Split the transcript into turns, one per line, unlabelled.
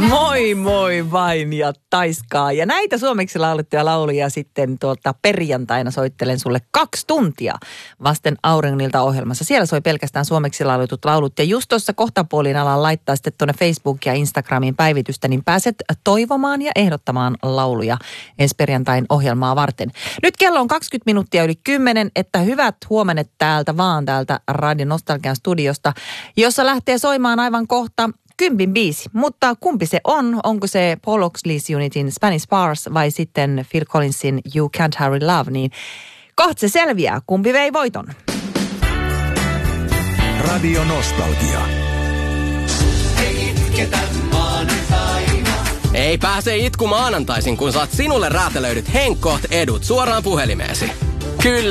Moi moi vain ja taiskaa. Ja näitä suomeksi laulettuja lauluja sitten perjantaina soittelen sulle 2 tuntia vasten Auringonilta ohjelmassa. Siellä soi pelkästään suomeksi lauletut laulut. Ja just tuossa kohtapuolin alan laittaa sitten tuonne Facebook ja Instagramiin päivitystä, niin pääset toivomaan ja ehdottamaan lauluja ensi perjantain ohjelmaa varten. Nyt kello on 20 minuuttia yli 10, että hyvät huomenet täältä Radio Nostalgian studiosta, jossa lähtee soimaan aivan kohta 10 biisi. Mutta kumpi se on? Onko se Paul Oakley's Unitin Spanish Bars vai sitten Phil Collinsin You Can't Hurry Love? Niin kohta se selviää. Kumpi vei voiton?
Radio Nostalgia.
Ei pääse itku maanantaisin, kun saat sinulle räätälöidyt Henkkoht edut suoraan puhelimeesi. Kyllä.